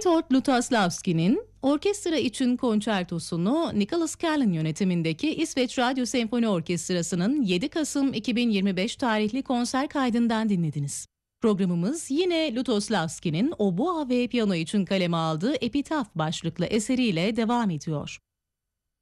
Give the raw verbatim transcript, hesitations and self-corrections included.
Witold Lutosławski'nin orkestra için konçertosunu Nicholas Callan yönetimindeki İsveç Radyo Senfoni Orkestrası'nın yedi Kasım iki bin yirmi beş tarihli konser kaydından dinlediniz. Programımız yine Lutosławski'nin oboa ve piyano için kaleme aldığı Epitaph başlıklı eseriyle devam ediyor.